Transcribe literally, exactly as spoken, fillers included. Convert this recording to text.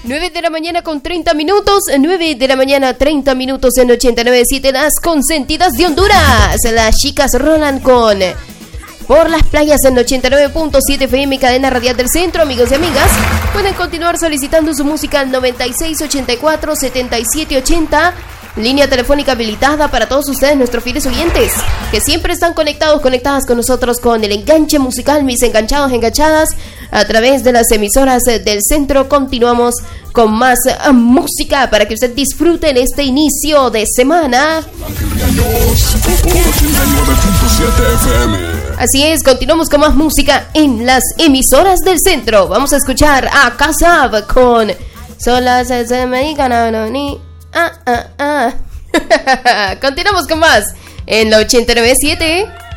nueve de la mañana con treinta minutos, nueve de la mañana treinta minutos en ochenta y nueve punto siete, las consentidas de Honduras. Las chicas rolan con Por las Playas en ochenta y nueve punto siete F M, cadena radial del centro. Amigos y amigas, pueden continuar solicitando su música al noventa y seis ochenta y cuatro setenta y siete ochenta. Línea telefónica habilitada para todos ustedes, nuestros fieles oyentes, que siempre están conectados, conectadas con nosotros con el enganche musical, mis enganchados, enganchadas, a través de las emisoras del centro. Continuamos con más uh, música para que usted disfrute en este inicio de semana. Así es, continuamos con más música en las emisoras del centro. Vamos a escuchar a Casab con Solas se me ganaron ni Ah, ah, ah. Continuamos con más en la ochenta y nueve punto siete.